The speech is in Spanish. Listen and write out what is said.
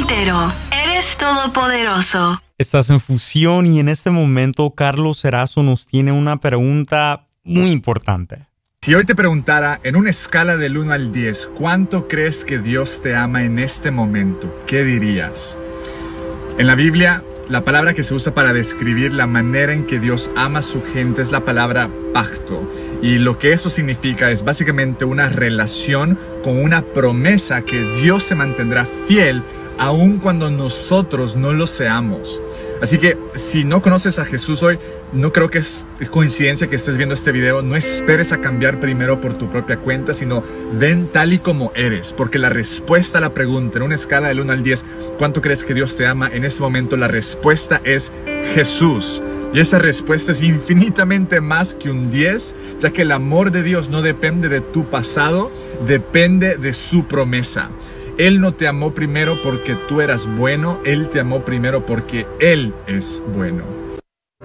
entero. Eres todopoderoso. Estás en Fusión y en este momento Carlos Cerazo nos tiene una pregunta muy importante. Si hoy te preguntara, en una escala del 1 al 10, ¿cuánto crees que Dios te ama en este momento? ¿Qué dirías? En la Biblia, la palabra que se usa para describir la manera en que Dios ama a su gente es la palabra pacto. Y lo que eso significa es básicamente una relación con una promesa que Dios se mantendrá fiel aun cuando nosotros no lo seamos. Así que si no conoces a Jesús hoy, no creo que es coincidencia que estés viendo este video. No esperes a cambiar primero por tu propia cuenta, sino ven tal y como eres. Porque la respuesta a la pregunta, en una escala del 1 al 10, ¿cuánto crees que Dios te ama? En este momento la respuesta es Jesús. Y esa respuesta es infinitamente más que un 10, ya que el amor de Dios no depende de tu pasado, depende de su promesa. Él no te amó primero porque tú eras bueno, Él te amó primero porque Él es bueno.